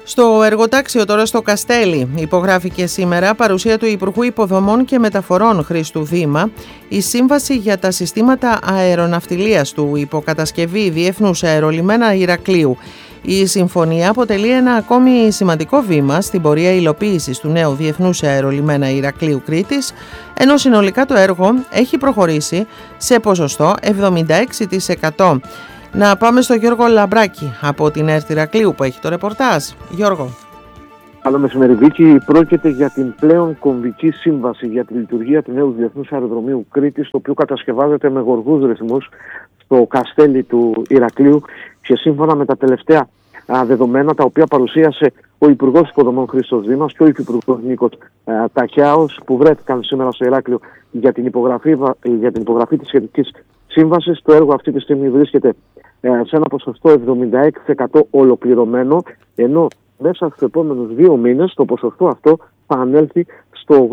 Στο εργοτάξιο τώρα στο Καστέλι υπογράφηκε σήμερα, παρουσία του Υπουργού Υποδομών και Μεταφορών Χρήστου Δήμα, η σύμβαση για τα συστήματα αεροναυτιλίας του υποκατασκευή Διεθνούς Αερολιμένα Ηρακλείου. Η συμφωνία αποτελεί ένα ακόμη σημαντικό βήμα στην πορεία υλοποίησης του νέου Διεθνούς Αερολιμένα Ηρακλείου Κρήτης, ενώ συνολικά το έργο έχει προχωρήσει σε ποσοστό 76%. Να πάμε στο Γιώργο Λαμπράκη από την ΕΡΤ Ηρακλείου που έχει το ρεπορτάζ. Γιώργο. Καλό μεσημέρι, Βίκη. Πρόκειται για την πλέον κομβική σύμβαση για τη λειτουργία του νέου Διεθνούς Αεροδρομίου Κρήτης, το οποίο κατασκευάζεται με γοργούς ρυθμούς στο Καστέλι του Ηρακλείου και σύμφωνα με τα τελευταία δεδομένα τα οποία παρουσίασε ο Υπουργός Υποδομών Χρήστος Δήμας και ο Υφυπουργός Νίκος Τακιάος, που βρέθηκαν σήμερα στο Ηράκλειο για την υπογραφή της σχετικής σύμβασης. Το έργο αυτή τη στιγμή βρίσκεται σε ένα ποσοστό 76% ολοκληρωμένο, ενώ μέσα στους επόμενους 2 μήνες το ποσοστό αυτό θα ανέλθει στο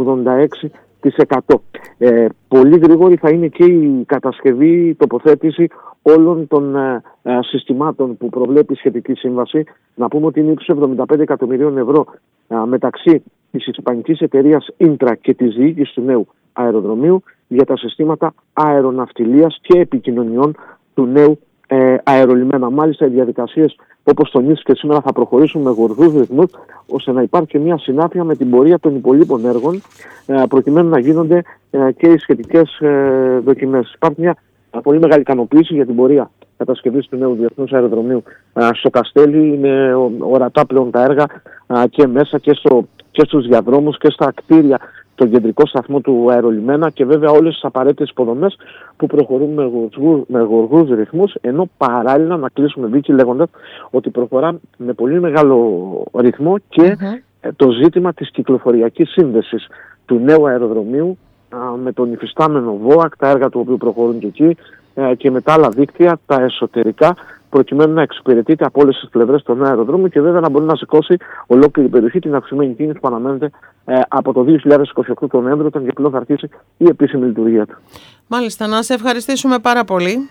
86%. Πολύ γρήγορη θα είναι και η κατασκευή, η τοποθέτηση όλων των συστημάτων που προβλέπει η σχετική σύμβαση. Να πούμε ότι είναι ύψους 75 εκατομμυρίων ευρώ μεταξύ της ισπανικής εταιρείας Ίντρα και της διοίκησης του νέου αεροδρομίου για τα συστήματα αεροναυτιλίας και επικοινωνιών του νέου αερολιμένα. Μάλιστα, οι διαδικασίες, όπως τονίστηκε σήμερα, θα προχωρήσουν με γοργούς ρυθμούς, ώστε να υπάρχει μια συνάφεια με την πορεία των υπολείπων έργων, προκειμένου να γίνονται και οι σχετικές δοκιμές. Υπάρχει μια πολύ μεγάλη ικανοποίηση για την πορεία κατασκευής του νέου Διεθνούς Αεροδρομίου στο Καστέλι. Είναι ορατά πλέον τα έργα και μέσα και στους διαδρόμους και στα κτίρια, τον κεντρικό σταθμό του αερολιμένα, και βέβαια όλες τις απαραίτητες υποδομές που προχωρούν με γοργούς ρυθμούς, ενώ παράλληλα να κλείσουμε, Βίκη, λέγοντας ότι προχωρά με πολύ μεγάλο ρυθμό και το ζήτημα της κυκλοφοριακής σύνδεσης του νέου αεροδρομίου με τον υφιστάμενο ΒΟΑΚ, τα έργα του οποίου προχωρούν και εκεί, και με τα άλλα δίκτυα, τα εσωτερικά, προκειμένου να εξυπηρετείται από όλες τις πλευρές των αεροδρόμων και βέβαια να μπορεί να σηκώσει ολόκληρη η περιοχή την αυξημένη κίνηση που αναμένεται από το 2028 τον Νοέμβριο, όταν και πλέον θα αρχίσει η επίσημη λειτουργία του. Μάλιστα, να σε ευχαριστήσουμε πάρα πολύ.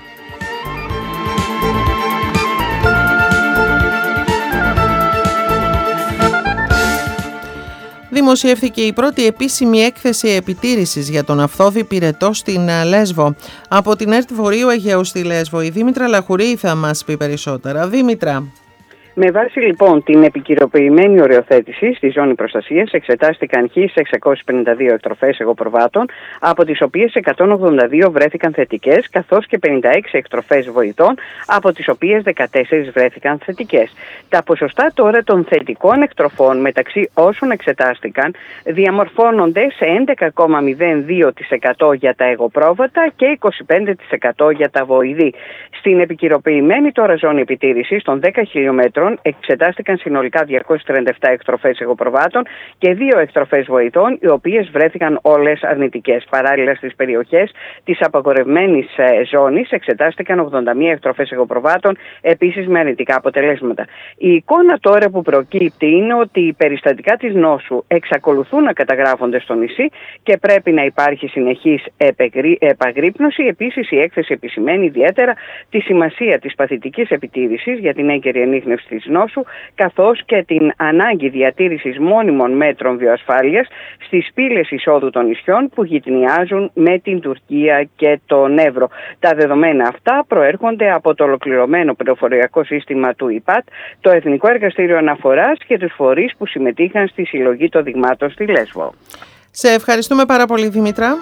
Δημοσιεύθηκε η πρώτη επίσημη έκθεση επιτήρησης για τον Αυθόδη Πυρετό στην Λέσβο. Από την ΕΡΤ Βορείου Αιγαίου στη Λέσβο, η Δήμητρα Λαχουρή θα μας πει περισσότερα. Δήμητρα. Με βάση λοιπόν την επικυροποιημένη οριοθέτηση στη ζώνη προστασίας, εξετάστηκαν 1.652 εκτροφές εγωπροβάτων, από τις οποίες 182 βρέθηκαν θετικές, καθώς και 56 εκτροφές βοητών, από τις οποίες 14 βρέθηκαν θετικές. Τα ποσοστά τώρα των θετικών εκτροφών μεταξύ όσων εξετάστηκαν διαμορφώνονται σε 11,02% για τα εγωπρόβατα και 25% για τα βοηδή. Στην επικυροποιημένη τώρα ζώνη επιτήρησης των 10 χιλιόμετρων εξετάστηκαν συνολικά 237 εκτροφές εγωπροβάτων και 2 εκτροφές βοητών, οι οποίες βρέθηκαν όλες αρνητικές. Παράλληλα, στις περιοχές της απαγορευμένης ζώνης εξετάστηκαν 81 εκτροφές εγωπροβάτων, επίσης με αρνητικά αποτελέσματα. Η εικόνα τώρα που προκύπτει είναι ότι οι περιστατικά της νόσου εξακολουθούν να καταγράφονται στο νησί και πρέπει να υπάρχει συνεχής επαγρύπνωση. Επίσης, η έκθεση επισημαίνει ιδιαίτερα τη σημασία της παθητικής επιτήρησης για την έγκαιρη ενίχνευση της νόσου, καθώς και την ανάγκη διατήρησης μόνιμων μέτρων βιοασφάλειας στις πύλες εισόδου των νησιών που γειτονιάζουν με την Τουρκία και τον Εύρο. Τα δεδομένα αυτά προέρχονται από το ολοκληρωμένο πληροφοριακό σύστημα του ΙΠΑΤ, το Εθνικό Εργαστήριο Αναφοράς και τους φορείς που συμμετείχαν στη συλλογή των δειγμάτων στη Λέσβο. Σε ευχαριστούμε πάρα πολύ, Δημήτρα.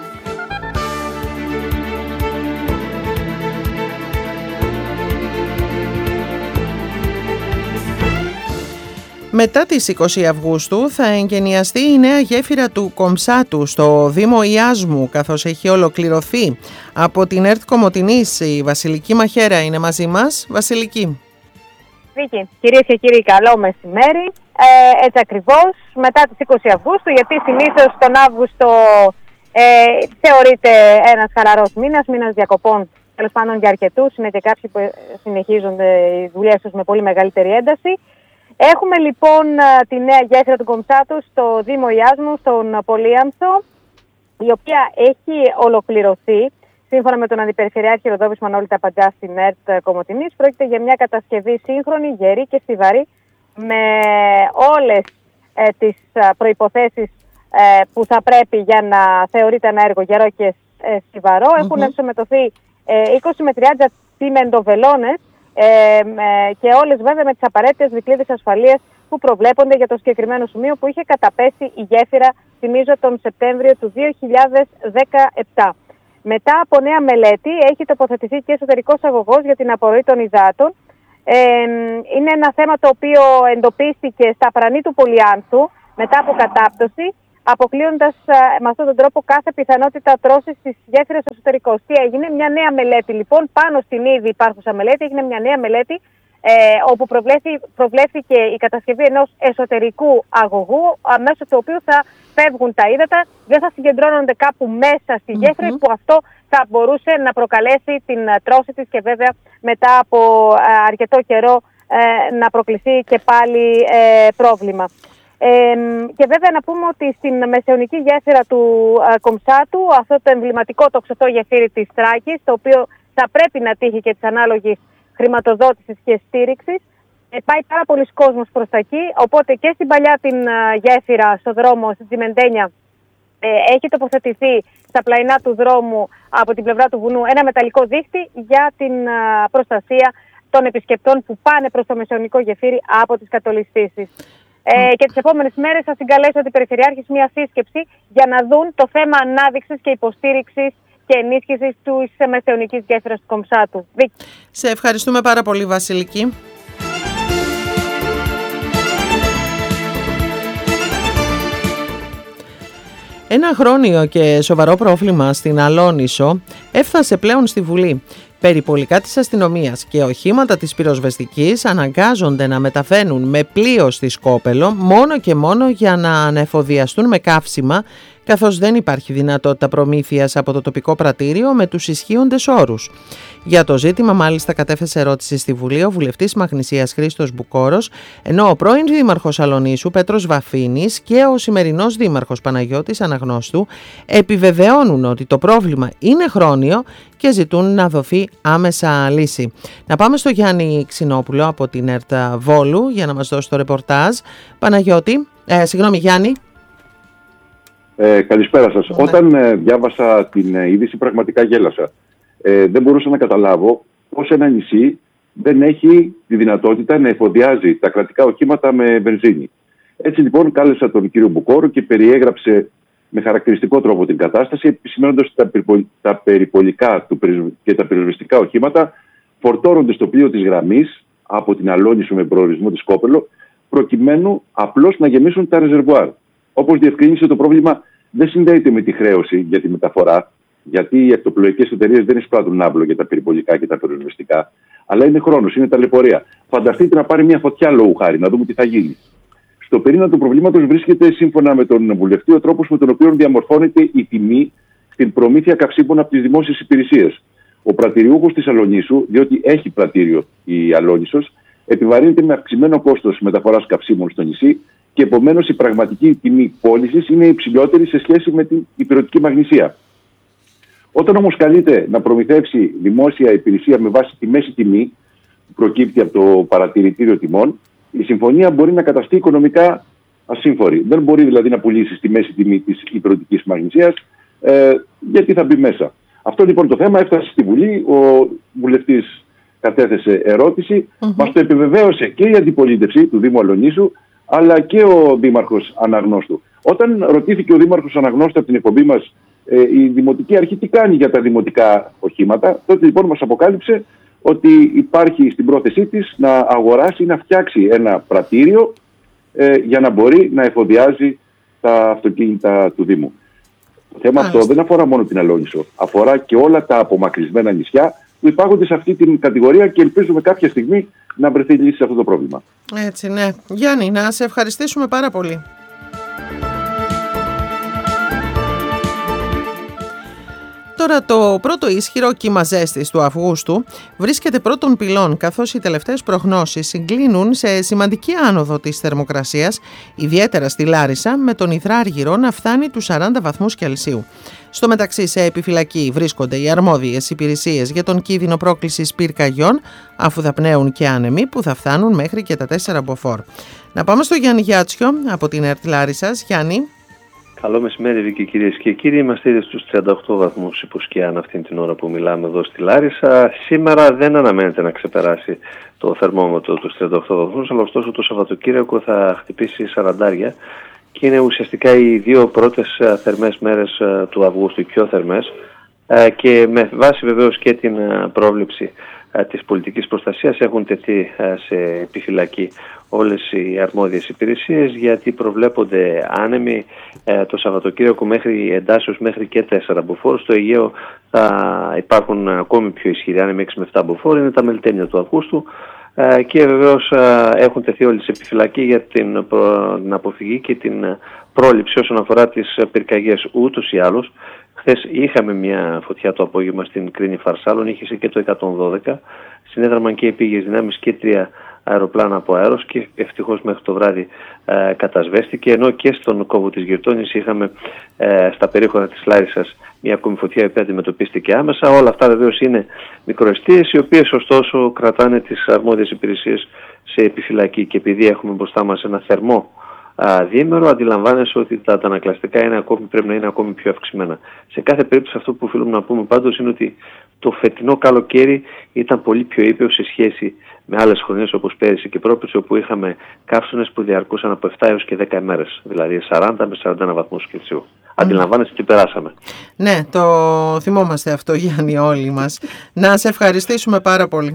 Μετά τις 20 Αυγούστου θα εγκαινιαστεί η νέα γέφυρα του Κομψάτου στο Δήμο Ιάσμου, καθώς έχει ολοκληρωθεί. Από την ΕΡΤ Κομοτηνής η Βασιλική Μαχέρα είναι μαζί μας. Βασιλική. Βίκη, κυρίες και κύριοι, καλό μεσημέρι. Έτσι ακριβώς, μετά τις 20 Αυγούστου, γιατί συνήθως τον Αύγουστο θεωρείται ένας χαλαρός μήνας διακοπών, τέλος πάντων για αρκετούς, είναι και κάποιοι που συνεχίζονται οι δουλειές τους με πολύ μεγαλύτερη ένταση. Έχουμε λοιπόν τη νέα γέφυρα του Κομψάτου στο Δήμο Ιάσμου, στον Πολύαμψο, η οποία έχει ολοκληρωθεί. Σύμφωνα με τον Αντιπεριφερειάρχη Ροδόπης Μανώλη Ταπαντζά στην ΕΡΤ Κομοτηνής, πρόκειται για μια κατασκευή σύγχρονη, γερή και στιβαρή, με όλες τις προϋποθέσεις που θα πρέπει για να θεωρείται ένα έργο γερό και στιβαρό. Έχουν ενσωματωθεί 20 με 30 τσιμεντοβελόνες και όλες βέβαια με τις απαραίτητες δικλείδες ασφαλείας που προβλέπονται για το συγκεκριμένο σημείο που είχε καταπέσει η γέφυρα, θυμίζω, τον Σεπτέμβριο του 2017. Μετά από νέα μελέτη έχει τοποθετηθεί και εσωτερικός αγωγός για την απορροή των υδάτων. Είναι ένα θέμα το οποίο εντοπίστηκε στα πρανή του Πολυάνθου μετά από κατάπτωση, αποκλείοντας με αυτόν τον τρόπο κάθε πιθανότητα τρώσης της γέφυρας εσωτερικώς. Τι έγινε? Μια νέα μελέτη λοιπόν, πάνω στην ήδη υπάρχουσα μελέτη, έγινε μια νέα μελέτη όπου προβλέφθηκε η κατασκευή ενός εσωτερικού αγωγού, μέσω του οποίου θα φεύγουν τα ύδατα, δεν θα συγκεντρώνονται κάπου μέσα στη γέφυρα, που αυτό θα μπορούσε να προκαλέσει την τρώση της και βέβαια μετά από αρκετό καιρό να προκληθεί και πάλι πρόβλημα. Και βέβαια να πούμε ότι στην μεσαιωνική γέφυρα του Κομψάτου, αυτό το εμβληματικό τοξωτό γεφύρι της Θράκης, το οποίο θα πρέπει να τύχει και της ανάλογης χρηματοδότησης και στήριξης, πάει πάρα πολλοί κόσμος προς τα εκεί, οπότε και στην παλιά την γέφυρα στο δρόμο, στην Τσιμεντένια, έχει τοποθετηθεί στα πλαϊνά του δρόμου από την πλευρά του βουνού ένα μεταλλικό δίχτυ για την προστασία των επισκεπτών που πάνε προς το μεσαιωνικό γεφύρι από τις κατολιστήσεις. Και τις επόμενες μέρες θα συγκαλέσω την Περιφερειάρχη μια σύσκεψη για να δουν το θέμα ανάδειξης και υποστήριξης και ενίσχυσης της μεσαιωνικής γέφυρας του Κομψάτου. Σε ευχαριστούμε πάρα πολύ, Βασιλική. Ένα χρόνιο και σοβαρό πρόβλημα στην Αλόνησο έφτασε πλέον στη Βουλή. Περιπολικά της αστυνομίας και οχήματα της πυροσβεστικής αναγκάζονται να μεταβαίνουν με πλοίο στη Σκόπελο μόνο και μόνο για να ανεφοδιαστούν με καύσιμα, καθώς δεν υπάρχει δυνατότητα προμήθειας από το τοπικό πρατήριο με τους ισχύοντες όρους. Για το ζήτημα μάλιστα κατέθεσε ερώτηση στη Βουλή ο βουλευτής Μαγνησίας Χρήστος Μπουκόρος, ενώ ο πρώην δήμαρχος Αλονίσου Πέτρος Βαφίνης και ο σημερινός δήμαρχος Παναγιώτης Αναγνώστου επιβεβαιώνουν ότι το πρόβλημα είναι χρόνιο και ζητούν να δοθεί άμεσα λύση. Να πάμε στο Γιάννη Ξινόπουλο από την ΕΡΤ Βόλου για να μας δώσει το ρεπορτάζ. Παναγιώτη, Γιάννη. Καλησπέρα σας. Ναι. Όταν διάβασα την είδηση πραγματικά γέλασα. Δεν μπορούσα να καταλάβω πως ένα νησί δεν έχει τη δυνατότητα να εφοδιάζει τα κρατικά οχήματα με βενζίνη. Έτσι λοιπόν κάλεσα τον κύριο Μπουκόρο και περιέγραψε με χαρακτηριστικό τρόπο την κατάσταση, επισημαίνοντας ότι τα περιπολικά και τα πυροσβεστικά οχήματα φορτώνονται στο πλοίο της γραμμής από την Αλόνησο με προορισμό τη Σκόπελο, προκειμένου απλώς να γεμίσουν τα ρεζερβουάρ. Όπως διευκρίνησε, το πρόβλημα δεν συνδέεται με τη χρέωση για τη μεταφορά, γιατί οι ακτοπλοϊκές εταιρείες δεν εισπράττουν άμπλο για τα περιπολικά και τα πυροσβεστικά, αλλά είναι χρόνος, είναι ταλαιπωρία. Φανταστείτε να πάρει μια φωτιά λόγου χάρη, να δούμε τι θα γίνει. Στο πυρήνα του προβλήματος βρίσκεται, σύμφωνα με τον βουλευτή, ο τρόπος με τον οποίο διαμορφώνεται η τιμή στην προμήθεια καυσίμων από τις δημόσιες υπηρεσίες. Ο πρατηριούχος της Αλονίσου, διότι έχει πρατήριο η Αλόνησος, επιβαρύνεται με αυξημένο κόστος μεταφοράς καυσίμων στο νησί και επομένως η πραγματική τιμή πώλησης είναι υψηλότερη σε σχέση με την ηπειρωτική Μαγνησία. Όταν όμως καλείται να προμηθεύσει δημόσια υπηρεσία με βάση τη μέση τιμή που προκύπτει από το παρατηρητήριο τιμών, η συμφωνία μπορεί να καταστεί οικονομικά ασύμφορη. Δεν μπορεί δηλαδή να πουλήσει στη μέση τιμή της ηπειρωτικής Μαγνησίας, γιατί θα μπει μέσα. Αυτό λοιπόν το θέμα έφτασε στη Βουλή, ο βουλευτής κατέθεσε ερώτηση, μας το επιβεβαίωσε και η αντιπολίτευση του Δήμου Αλονίσου, αλλά και ο Δήμαρχος Αναγνώστου. Όταν ρωτήθηκε ο Δήμαρχος Αναγνώστου από την εκπομπή μας η Δημοτική Αρχή τι κάνει για τα δημοτικά οχήματα, τότε λοιπόν μας αποκάλυψε ότι υπάρχει στην πρόθεσή της να αγοράσει ή να φτιάξει ένα πρατήριο για να μπορεί να εφοδιάζει τα αυτοκίνητα του Δήμου. Το θέμα αυτό δεν αφορά μόνο την Αλόνησο, αφορά και όλα τα απομακρυσμένα νησιά που υπάρχονται σε αυτή την κατηγορία και ελπίζουμε κάποια στιγμή να βρεθεί λύση σε αυτό το πρόβλημα. Έτσι, ναι. Γιάννη, να σε ευχαριστήσουμε πάρα πολύ. Τώρα Τώρα το πρώτο ίσχυρο κύμα ζέστης του Αυγούστου βρίσκεται πρώτων πυλών, καθώς οι τελευταίες προγνώσεις συγκλίνουν σε σημαντική άνοδο της θερμοκρασίας, ιδιαίτερα στη Λάρισα, με τον Ιδράργυρο να φτάνει τους 40 βαθμούς Κελσίου. Στο μεταξύ, σε επιφυλακή βρίσκονται οι αρμόδιες υπηρεσίες για τον κίνδυνο πρόκλησης πυρκαγιών, αφού δαπνέουν και άνεμοι που θα φτάνουν μέχρι και τα 4 μποφόρ. Να πάμε στο Γιάννη Γιάτσιο από την ΕΡΤ Λάρισσας. Γιάννη. Καλό μεσημέρι, Βίκη, κυρίες και κύριοι. Είμαστε ήδη στους 38 βαθμούς υποσκιάν αυτήν την ώρα που μιλάμε εδώ στη Λάρισα. Σήμερα δεν αναμένεται να ξεπεράσει το θερμόμετρο τους 38 βαθμούς, αλλά ωστόσο το Σαββατοκύριακο θα χτυπήσει 40 και είναι ουσιαστικά οι δύο πρώτες θερμές μέρες του Αυγούστου, οι πιο θερμές, και με βάση βεβαίως και την πρόβλεψη της πολιτικής προστασίας έχουν τεθεί σε επιφυλακή όλες οι αρμόδιες υπηρεσίες, γιατί προβλέπονται άνεμοι το Σαββατοκύριακο εντάσσεως μέχρι και 4 μποφόρ. Στο Αιγαίο θα υπάρχουν ακόμη πιο ισχυροί άνεμοι, 6 με 7 μποφόρ, είναι τα μελτένια του Αυγούστου, και βεβαίως έχουν τεθεί όλοι σε επιφυλακή για την αποφυγή και την πρόληψη όσον αφορά τις πυρκαγιές. Ούτως ή άλλως, χθες είχαμε μια φωτιά το απόγευμα στην Κρίνη Φαρσάλων, είχε και το 112, συνέδραμαν και επίγειες δυνάμεις και 3 αεροπλάνα από αέρος και ευτυχώς μέχρι το βράδυ κατασβέστηκε, ενώ και στον κόβο της Γυρτώνης είχαμε στα περίχωρα της Λάρισσας μια ακόμη φωτιά η οποία αντιμετωπίστηκε άμεσα. Όλα αυτά βεβαίως είναι μικροαιστείες, οι οποίες ωστόσο κρατάνε τις αρμόδιες υπηρεσίες σε επιφυλακή, και επειδή έχουμε μπροστά μας ένα θερμό διήμερο, αντιλαμβάνεσαι ότι τα αντανακλαστικά πρέπει να είναι ακόμη πιο αυξημένα. Σε κάθε περίπτωση, αυτό που οφείλουμε να πούμε πάντως είναι ότι το φετινό καλοκαίρι ήταν πολύ πιο ήπιο σε σχέση με άλλες χρονιές όπως πέρυσι και πρόπερσι, όπου είχαμε καύσωνες που διαρκούσαν από 7 έως και 10 ημέρες, δηλαδή 40 με 41 βαθμούς Κελσίου. Αντιλαμβάνεσαι τι περάσαμε. Ναι, το θυμόμαστε αυτό, Γιάννη, όλοι μας. Να σε ευχαριστήσουμε πάρα πολύ.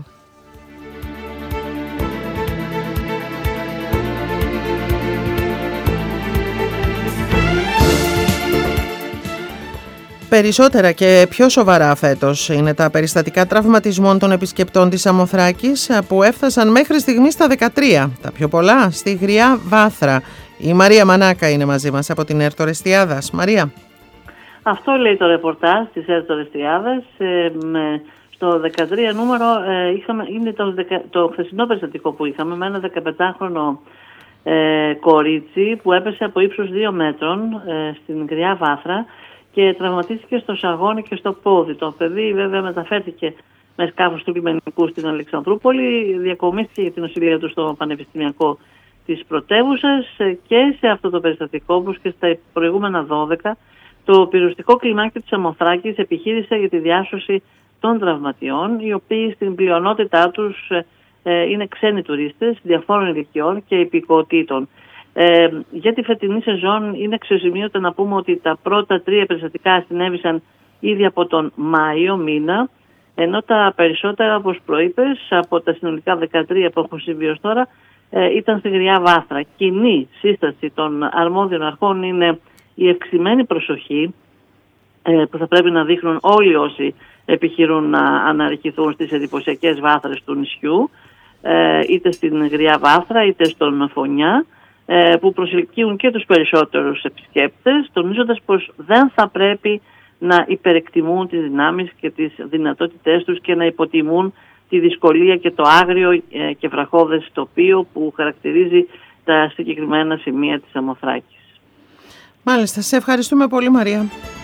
Περισσότερα και πιο σοβαρά φέτος είναι τα περιστατικά τραυματισμών των επισκεπτών της Σαμοθράκης, που έφτασαν μέχρι στιγμής στα 13. Τα πιο πολλά στη Γριά Βάθρα. Η Μαρία Μανάκα είναι μαζί μας από την ΕΡΤ Ορεστιάδας. Μαρία. Αυτό λέει το ρεπορτάζ της ΕΡΤ Ορεστιάδας. Στο 13 νούμερο είναι το χθεσινό περιστατικό που είχαμε με ένα 15χρονο κορίτσι που έπεσε από ύψος 2 μέτρων στην Γριά Βάθρα και τραυματίστηκε στο σαγόνι και στο πόδι. Το παιδί βέβαια μεταφέρθηκε με σκάφος του λιμενικού στην Αλεξανδρούπολη, διακομίστηκε για την νοσηλεία του στο Πανεπιστημιακό της πρωτεύουσας, και σε αυτό το περιστατικό, όπως και στα προηγούμενα 12, το πυροσβεστικό κλιμάκιο της Σαμοθράκης επιχείρησε για τη διάσωση των τραυματιών, οι οποίοι στην πλειονότητά τους είναι ξένοι τουρίστες διαφόρων ηλικιών και υπηκοοτήτων. Για τη φετινή σεζόν είναι αξιοσημείωτο να πούμε ότι τα πρώτα 3 περιστατικά συνέβησαν ήδη από τον Μάιο μήνα, ενώ τα περισσότερα, όπως προείπες, από τα συνολικά 13 που έχουν συμβεί ως τώρα, ήταν στη Γριά Βάθρα. Κοινή σύσταση των αρμόδιων αρχών είναι η ευξημένη προσοχή που θα πρέπει να δείχνουν όλοι όσοι επιχειρούν να αναρριχηθούν στις εντυπωσιακές βάθρες του νησιού, είτε στην Γριά Βάθρα είτε στον Φωνιά, που προσελκύουν και τους περισσότερους επισκέπτες, τονίζοντας πως δεν θα πρέπει να υπερεκτιμούν τις δυνάμεις και τις δυνατότητές τους και να υποτιμούν τη δυσκολία και το άγριο και βραχώδες τοπίο που χαρακτηρίζει τα συγκεκριμένα σημεία της Σαμοθράκης. Μάλιστα, σε ευχαριστούμε πολύ, Μαρία.